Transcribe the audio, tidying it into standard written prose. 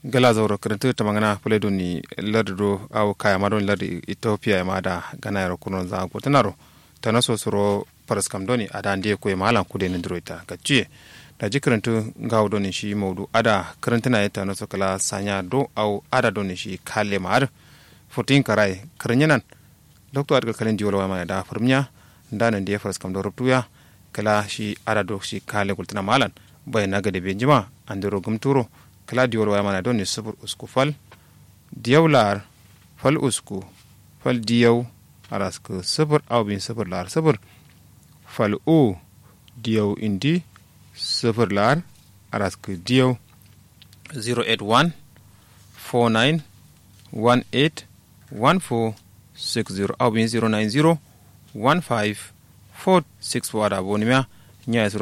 gala zauro karanta ta magana fule doni lardo au kaya ma don lardi Ethiopia ma da gana yaro kunon za ko tanaro tanaso suro paras kam doni ada ndiye ko malan kude ne droita gaciye da ji karanta gawo doni shi maudu ada karanta na yata naso kala sanya do au ada doni shi kale mar fotin karai karanyanan doctor adga kalen diwolo ma da farmiya ndana ndiye paras kam do ruptuya kala shi ada do shi kale kultana malan bai naga de benjima andero gumturo kala diwol waya mana don ni sabur usku fal diyaw lar fal usku fal diyaw aras ko sabur aw bin sabur lar sabur fal o diyaw indi sabur lar aras ko diyaw 081 49 18 1460 aw bin 090 15 46 wada bonimia nya